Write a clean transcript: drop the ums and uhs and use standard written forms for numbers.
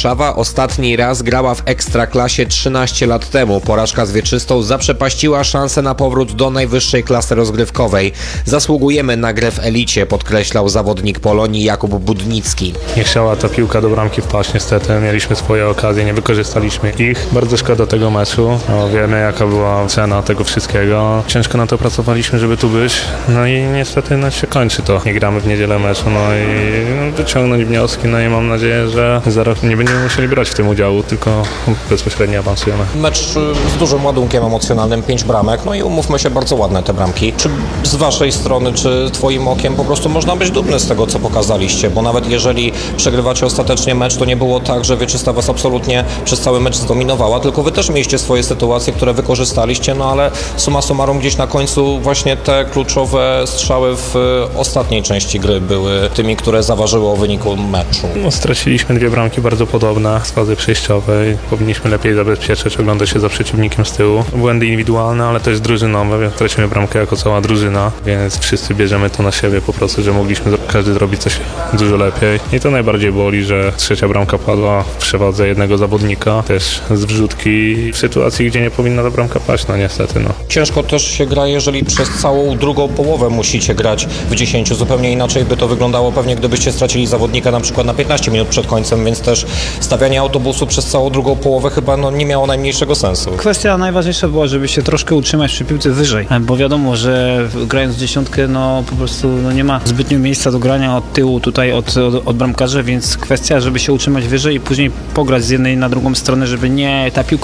Warszawa ostatni raz grała w Ekstraklasie 13 lat temu. Porażka z Wieczystą zaprzepaściła szansę na powrót do najwyższej klasy rozgrywkowej. Zasługujemy na grę w elicie, podkreślał zawodnik Polonii Jakub Budnicki. Nie chciała ta piłka do bramki wpaść, niestety. Mieliśmy swoje okazje, nie wykorzystaliśmy ich. Bardzo szkoda tego meczu. Wiemy, jaka była cena tego wszystkiego. Ciężko na to pracowaliśmy, żeby tu być. No i niestety się kończy to. Nie gramy w niedzielę meczu, i wyciągnąć wnioski. I mam nadzieję, że za rok nie będziemy musieli brać w tym udziału, tylko bezpośrednio awansujemy. Mecz z dużym ładunkiem emocjonalnym, 5 bramek, i umówmy się, bardzo ładne te bramki. Czy z waszej strony, czy twoim okiem po prostu można być dumny z tego, co pokazaliście? Bo nawet jeżeli przegrywacie ostatecznie mecz, to nie było tak, że Wieczysta was absolutnie przez cały mecz zdominowała, tylko wy też mieliście swoje sytuacje, które wykorzystaliście, ale summa summarum gdzieś na końcu właśnie te kluczowe strzały w ostatniej części gry były tymi, które zaważyły o wyniku meczu. Straciliśmy 2 bramki bardzo podobne z fazy przejściowej. Powinniśmy lepiej zabezpieczyć, oglądać się za przeciwnikiem z tyłu. Błędy indywidualne, ale też drużynowe. Tracimy bramkę jako cała drużyna, więc wszyscy bierzemy to na siebie po prostu, że mogliśmy każdy zrobić coś dużo lepiej. I to najbardziej boli, że 3. bramka padła w przewadze jednego zawodnika, też z wrzutki w sytuacji, gdzie nie powinna ta bramka paść, niestety. Ciężko też się gra, jeżeli przez całą drugą połowę musicie grać w 10. Zupełnie inaczej by to wyglądało pewnie, gdybyście stracili zawodnika na przykład na 15 minut przed końcem, więc też stawianie autobusu przez całą drugą połowę chyba nie miało najmniejszego sensu. Kwestia najważniejsza była, żeby się troszkę utrzymać przy piłce wyżej, bo wiadomo, że grając w 10 po prostu nie ma zbytnio miejsca do grania od tyłu tutaj od bramkarza, więc kwestia, żeby się utrzymać wyżej i później pograć z jednej na drugą stronę, żeby ta piłka